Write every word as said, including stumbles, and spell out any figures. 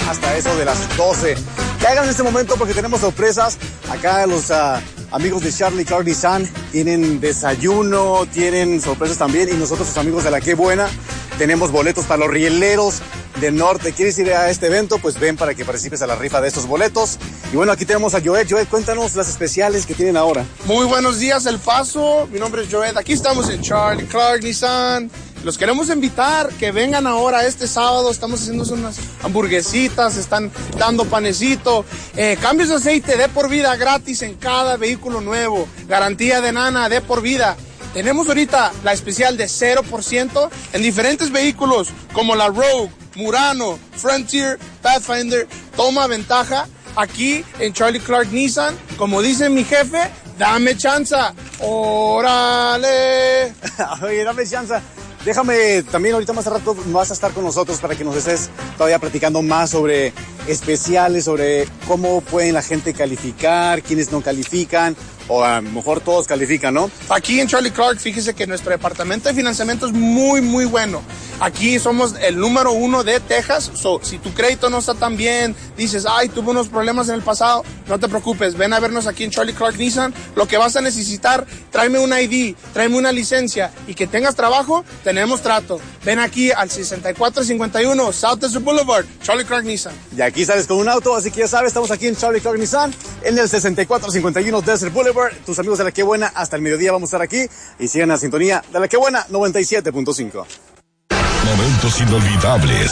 hasta eso de las doce. Que hagan en este momento porque tenemos sorpresas. Acá los uh, amigos de Charlie Clark Nissan tienen desayuno, tienen sorpresas también. Y nosotros, los amigos de La Qué Buena, tenemos boletos para los rieleros del norte. ¿Quieres ir a este evento? Pues ven para que participes a la rifa de estos boletos. Y bueno, aquí tenemos a Joed. Joed, cuéntanos las especiales que tienen ahora. Muy buenos días, El Paso. Mi nombre es Joed. Aquí estamos en Charlie Clark Nissan. Los queremos invitar que vengan ahora este sábado. Estamos haciendo unas hamburguesitas, están dando panecito. Eh, cambios de aceite de por vida gratis en cada vehículo nuevo. Garantía de Nana de por vida. Tenemos ahorita la especial de cero por ciento en diferentes vehículos como la Rogue, Murano, Frontier, Pathfinder. Toma ventaja aquí en Charlie Clark Nissan. Como dice mi jefe, dame chanza. ¡Órale! Oye, dame chanza. Déjame, también ahorita más rato vas a estar con nosotros para que nos estés todavía platicando más sobre especiales, sobre cómo pueden la gente calificar, quiénes no califican, o a lo mejor todos califican, ¿no? Aquí en Charlie Clark, fíjese que nuestro departamento de financiamiento es muy, muy bueno. Aquí somos el número uno de Texas. So, si tu crédito no está tan bien, dices, ay, tuve unos problemas en el pasado, no te preocupes, ven a vernos aquí en Charlie Clark Nissan. Lo que vas a necesitar, tráeme un I D, tráeme una licencia y que tengas trabajo, tenemos trato. Ven aquí al sesenta y cuatro cincuenta y uno South Desert Boulevard, Charlie Clark Nissan. Y aquí sales con un auto, así que ya sabes, estamos aquí en Charlie Clark Nissan, en el sesenta y cuatro cincuenta y uno Desert Boulevard. Tus amigos de La Qué Buena, hasta el mediodía vamos a estar aquí y sigan la sintonía de La Qué Buena noventa y siete punto cinco. Momentos inolvidables,